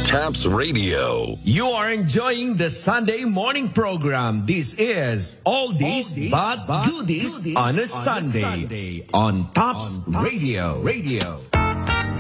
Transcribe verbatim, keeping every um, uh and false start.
Taps Radio. You are enjoying the Sunday morning program. This is Oldies, Oldies but, but Goodies, goodies on a, on Sunday, a Sunday on Taps Radio. Radio.